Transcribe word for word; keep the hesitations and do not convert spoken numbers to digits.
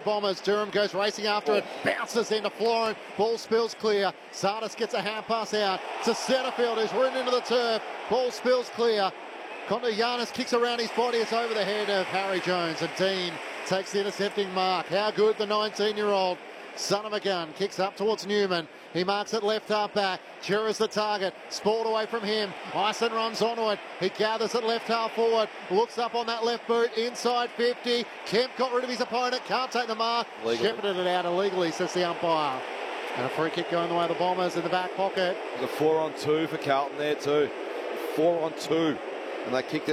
Bombers. Durham goes racing after it, bounces into Florin, ball spills clear. Sardis gets a hand pass out to Setterfield, who's ridden into the turf. Ball spills clear. Kondogiannis kicks around his body. It's over the head of Harry Jones, and Dean takes the intercepting mark. How good the nineteen-year-old son of a gun kicks up towards Newman. He marks it left half back. Chura's the target. Sport away from him. Ison runs onto it. He gathers it left half forward. Looks up on that left boot. Inside fifty. Kemp got rid of his opponent. Can't take the mark. Legally. Shepherded it out illegally, says the umpire. And a free kick going the way of the Bombers in the back pocket. There's a four on two for Carlton there too. Four on two. And they kicked it